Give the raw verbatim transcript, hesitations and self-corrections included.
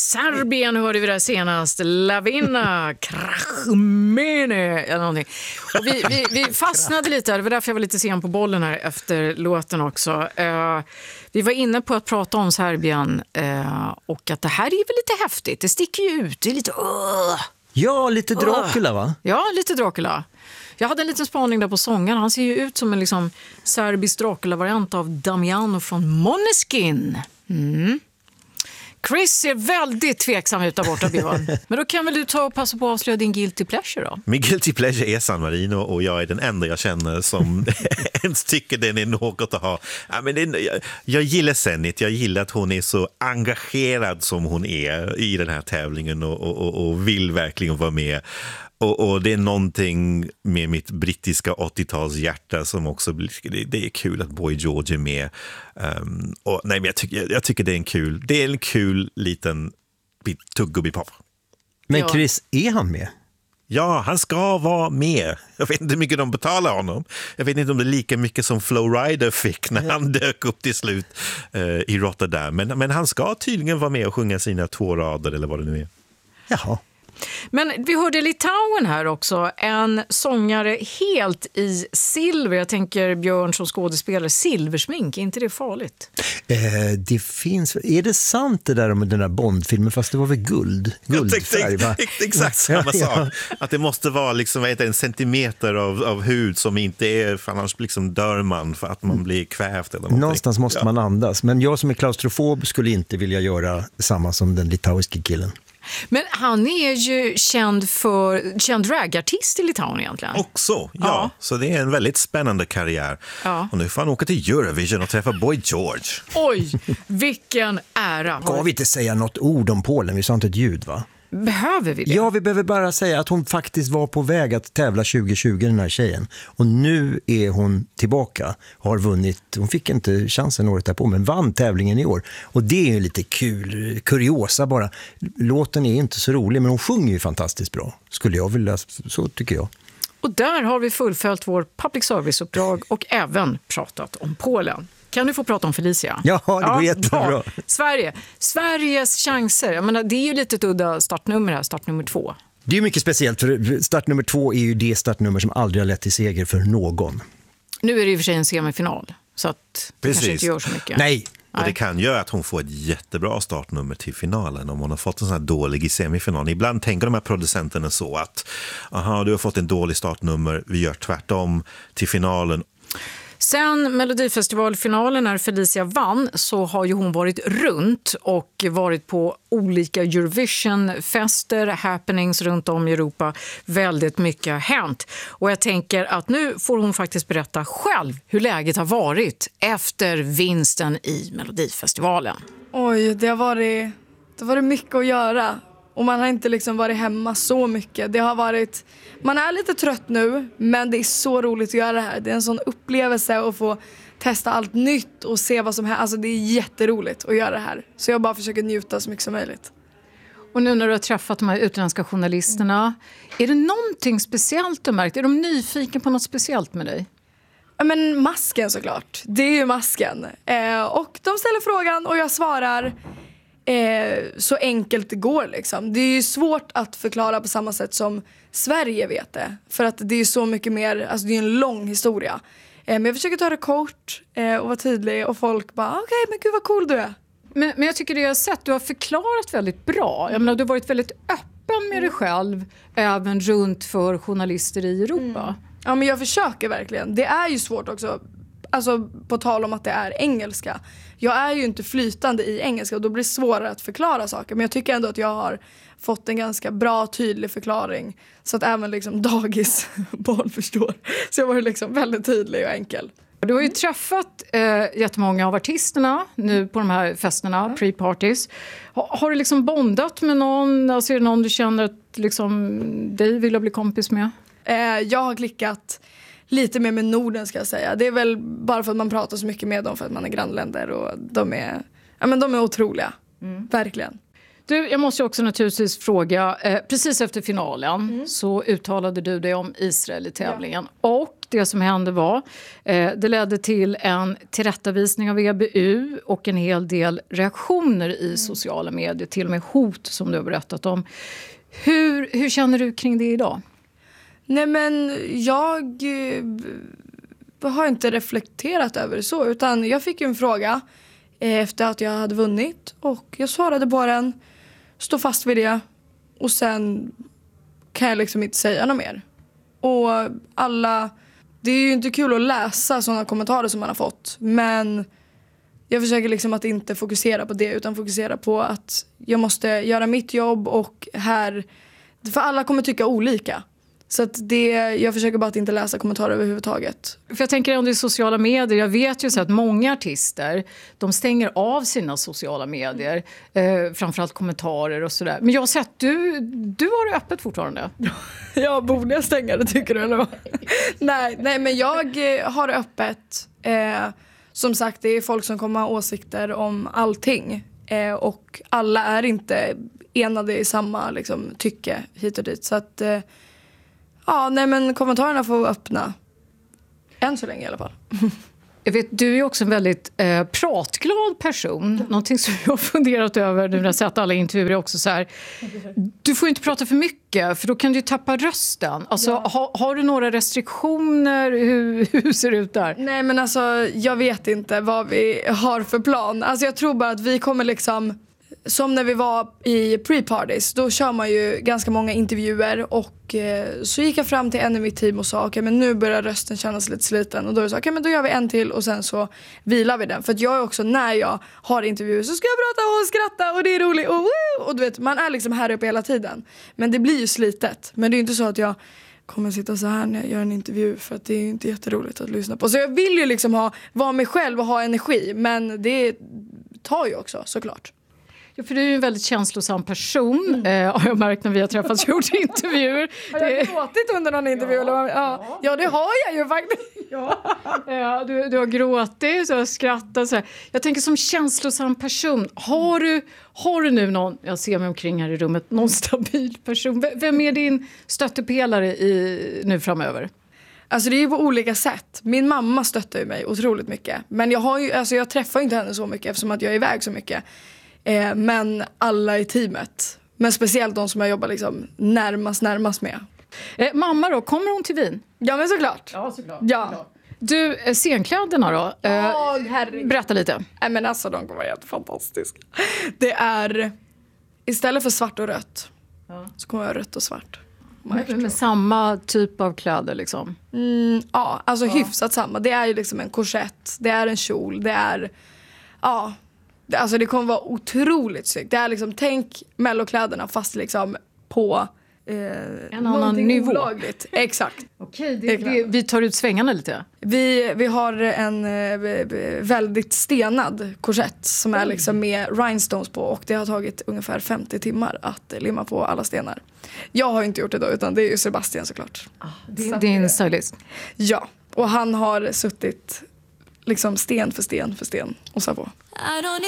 Serbien hörde vi där senast. Lavina Krahmene eller någonting. Och vi, vi, vi fastnade lite, det var därför jag var lite sen på bollen här efter låten också. Uh, vi var inne på att prata om Serbien uh, och att det här är väl lite häftigt. Det sticker ju ut, det är lite... Uh, ja, lite Dracula va? Ja, lite Dracula. Jag hade en liten spaning där på sången. Han ser ju ut som en liksom serbisk Dracula-variant av Damiano från Måneskin. Mm. Chris ser väldigt tveksam ut där borta, Björn. Men då kan väl du ta och passa på att avslöja din guilty pleasure då? Min guilty pleasure är San Marino och jag är den enda jag känner som ens tycker den är något att ha. Ja, men det är, jag, jag gillar Zenit, jag gillar att hon är så engagerad som hon är i den här tävlingen och, och, och, och vill verkligen vara med. Och, och det är någonting med mitt brittiska åttio-tals hjärta som också blir, det, det är kul att Boy George är med. Um, och nej, men jag, tycker, jag, jag tycker det är en kul, det är en kul liten tuggummi-pop. Men Chris, är han med? Ja, han ska vara med. Jag vet inte hur mycket de betalar honom. Jag vet inte om det är lika mycket som Flow Rider fick när han dök upp till slut uh, i Rotterdam. Men, men han ska tydligen vara med och sjunga sina två rader eller vad det nu är. Jaha. Men vi hörde Litauen här också, en sångare helt i silver. Jag tänker Björn som skådespelare, silversmink, är inte det farligt? Eh, det finns, är det sant det där om den där Bondfilmen, fast det var väl guld? Guldfärg, va? Exakt samma sak. Att det måste vara liksom, vad heter, en centimeter av, av hud som inte är, för annars liksom dör man för att man blir kvävt eller någonting. Någonstans måste ja. man andas. Men jag som är klaustrofob skulle inte vilja göra samma som den litauiske killen. Men han är ju känd för känd dragartist i Litauen egentligen. Också, ja. ja. Så det är en väldigt spännande karriär. Ja. Och nu får han åka till Eurovision och träffa Boy George. Oj, vilken ära. Ska vi inte säga något ord om Polen? Vi sa inte ett ljud, va? Behöver vi det? Ja, vi behöver bara säga att hon faktiskt var på väg att tävla tjugo tjugo, den här tjejen. Och nu är hon tillbaka. Har vunnit, hon fick inte chansen året därpå, men vann tävlingen i år. Och det är ju lite kul, kuriosa bara. Låten är inte så rolig, men hon sjunger ju fantastiskt bra. Skulle jag vilja, så tycker jag. Och där har vi fullföljt vår public service-uppdrag och även pratat om Polen. Kan du få prata om Felicia? Ja, det går ja, jättebra. Bra. Sverige. Sveriges chanser. Jag menar, det är ju lite ett udda startnummer här, startnummer två. Det är mycket speciellt, för startnummer två är ju det startnummer som aldrig har lett till seger för någon. Nu är det i och för sig en semifinal, så att det Precis. kanske inte gör så mycket. Nej. Och det kan göra att hon får ett jättebra startnummer till finalen om hon har fått en sån här dålig i semifinalen. Ibland tänker de här producenterna så att aha, du har fått en dålig startnummer, vi gör tvärtom till finalen. Sen Melodifestivalfinalen när Felicia vann så har ju hon varit runt och varit på olika Eurovision-fester, happenings runt om i Europa. Väldigt mycket har hänt. Och jag tänker att nu får hon faktiskt berätta själv hur läget har varit efter vinsten i Melodifestivalen. Oj, det har varit, det har varit mycket att göra. Och man har inte liksom varit hemma så mycket. Det har varit, man är lite trött nu, men det är så roligt att göra det här. Det är en sån upplevelse att få testa allt nytt och se vad som händer. Alltså det är jätteroligt att göra det här. Så jag bara försöker njuta så mycket som möjligt. Och nu när du har träffat de här utländska journalisterna, mm. är det någonting speciellt du märkt? Är de nyfikna på något speciellt med dig? Ja, men masken såklart. Det är ju masken. Eh, och de ställer frågan och jag svarar... Eh, så enkelt det går liksom. Det är ju svårt att förklara på samma sätt som Sverige vet det. För att det är så mycket mer, alltså det är en lång historia. Eh, men jag försöker ta det kort eh, och vara tydlig och folk bara, okej, okay, men gud vad cool du är. Men, men jag tycker det jag har sett, du har förklarat väldigt bra. Jag menar, du har varit väldigt öppen med dig själv även runt för journalister i Europa. Mm. Ja, men jag försöker verkligen. Det är ju svårt också. Alltså på tal om att det är engelska. Jag är ju inte flytande i engelska och då blir det svårare att förklara saker. Men jag tycker ändå att jag har fått en ganska bra, tydlig förklaring. Så att även liksom dagis barn förstår. Så jag var liksom väldigt tydlig och enkel. Du har ju träffat eh, jättemånga av artisterna nu på de här festerna, mm. pre-parties. Ha, har du liksom bondat med någon? Alltså är det någon du känner att liksom, dig vill bli kompis med? Eh, jag har klickat... Lite mer med Norden ska jag säga. Det är väl bara för att man pratar så mycket med dem för att man är grannländer och de är, ja, men de är otroliga. Mm. Verkligen. Du, jag måste också naturligtvis fråga, eh, precis efter finalen mm. så uttalade du dig om Israel i tävlingen. Ja. Och det som hände var, eh, det ledde till en tillrättavisning av E B U och en hel del reaktioner i mm. sociala medier, till och med hot som du har berättat om. Hur, hur känner du kring det idag? Nej men jag eh, har inte reflekterat över det så, utan jag fick en fråga eh, efter att jag hade vunnit och jag svarade på den, stå fast vid det och sen kan jag liksom inte säga något mer. Och alla, det är ju inte kul att läsa sådana kommentarer som man har fått, men jag försöker liksom att inte fokusera på det utan fokusera på att jag måste göra mitt jobb och här, för alla kommer tycka olika. Så att det, jag försöker bara att inte läsa kommentarer överhuvudtaget. För jag tänker om det är sociala medier, jag vet ju så att många artister, de stänger av sina sociala medier, eh, framförallt kommentarer och sådär. Men jag har sett, du, du har det öppet fortfarande. Ja, borde jag stänga det tycker du eller? nej, nej, men jag har det öppet. Eh, som sagt, det är folk som kommer ha åsikter om allting. Eh, och alla är inte enade i samma liksom, tycke hit och dit. Så att... Eh, Ja, nej men kommentarerna får öppna. Än så länge i alla fall. Jag vet, du är också en väldigt eh, pratglad person. Ja. Någonting som jag har funderat över nu när jag sett alla intervjuer är också så här. Du får inte prata för mycket för då kan du tappa rösten. Alltså, ja. ha, har du några restriktioner? Hur, hur ser det ut där? Nej men alltså, jag vet inte vad vi har för plan. Alltså jag tror bara att vi kommer liksom... Som när vi var i pre-parties, då kör man ju ganska många intervjuer och eh, så gick jag fram till en i mitt team och sa okej okay, men nu börjar rösten kännas lite sliten och då är det så okej okay, men då gör vi en till och sen så vilar vi den. För att jag är också, när jag har intervjuer så ska jag prata och skratta och det är roligt och, woo! Och du vet, man är liksom här uppe hela tiden. Men det blir ju slitet, men det är inte så att jag kommer sitta så här när jag gör en intervju för att det är inte jätteroligt att lyssna på. Så jag vill ju liksom ha, vara mig själv och ha energi, men det tar ju också såklart. Ja, för du är ju en väldigt känslosam person, mm. eh, har jag märkt när vi har träffats och gjort intervjuer. Har jag gråtit under någon intervju? Ja, eller vad? Ja. ja, det har jag ju faktiskt. Ja. Ja, du, du har gråtit, du har skrattat. Så här. Jag tänker som känslosam person, har du, har du nu någon, jag ser mig omkring här i rummet, någon stabil person? Vem är din stöttepelare i, nu framöver? Alltså det är ju på olika sätt. Min mamma stöttar ju mig otroligt mycket. Men jag, har ju, alltså jag träffar inte henne så mycket eftersom att jag är iväg så mycket. Eh, men alla i teamet. Men speciellt de som jag jobbar liksom närmast, närmast med. Eh, mamma då, kommer hon till Wien? Ja men såklart. Ja såklart. Ja. såklart. Du, eh, scenkläderna då? Eh, oh, berätta lite. Nej men alltså de kommer vara helt fantastiska. Det är, istället för svart och rött ja. Så kommer jag rött och svart. Med, med samma typ av kläder liksom? Mm, ja, alltså ja. Hyfsat samma. Det är ju liksom en korsett, det är en kjol, det är... Ja... Alltså det kommer vara otroligt snyggt. Det är liksom, tänk mellokläderna fast liksom på eh, en annan nivå. Olagligt. Exakt. Okej, det, det, vi tar ut svängarna lite. Vi, vi har en eh, väldigt stenad korsett som är liksom med rhinestones på och det har tagit ungefär femtio timmar att limma på alla stenar. Jag har inte gjort det då utan det är ju Sebastian såklart. Ah, det, det är en stylist. Ja, och han har suttit liksom sten för sten för sten och så på.